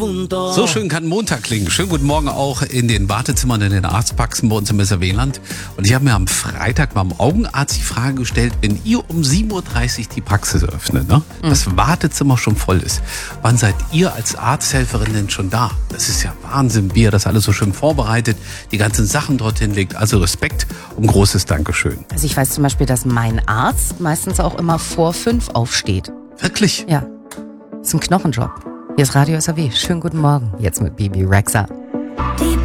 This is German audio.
profundo. So schön kann Montag klingen. Schönen guten Morgen auch in den Wartezimmern, in den Arztpraxen bei uns im SRW-Land. Und ich habe mir am Freitag beim Augenarzt die Frage gestellt, wenn ihr um 7.30 Uhr die Praxis öffnet, ne, das Wartezimmer schon voll ist, wann seid ihr als Arzthelferin denn schon da? Das ist ja Wahnsinn, wie ihr das alles so schön vorbereitet, die ganzen Sachen dorthin legt. Also Respekt und großes Dankeschön. Also ich weiß zum Beispiel, dass mein Arzt meistens auch immer vor 5 aufsteht. Wirklich? Ja, ist ein Knochenjob. Hier ist Radio SRW. Schönen guten Morgen. Jetzt mit Bibi Rexha. Die